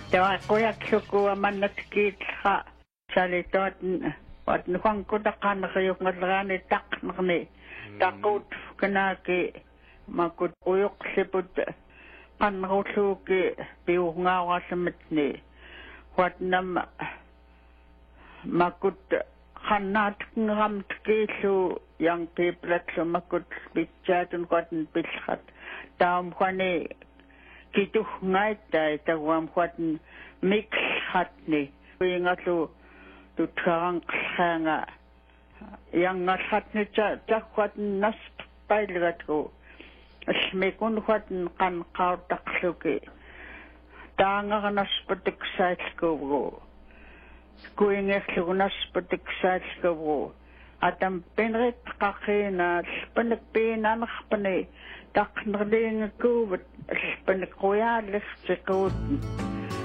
Tawa kuya ksuku amanatskit ha salitot wat nuang kutakan nakayok ngalagani tak nakni takut kanaki makut uyok siput kan nakusuki piungawa samitni wat nam makut kanat ngam tkisu yang piplat makut bicatun kuatan pilhat tam kani kitu ngai tai tawam kuatan mix hatni ingatu tu trang khanga yang ngasatni cakwat nas pailgatku smekun kuatan kan kau taksuki tanga nas petik saitku kuingek lunas petik saitku atam penret kakina penek penan khpane tak nerding ku penek koya lek sekut